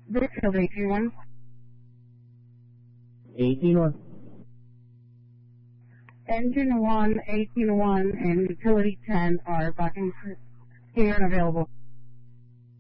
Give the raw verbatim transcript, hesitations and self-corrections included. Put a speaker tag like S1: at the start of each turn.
S1: Brookfield eighteen one.
S2: eighteen one.
S1: Engine one, eighteen one, and utility ten are backing clear and available.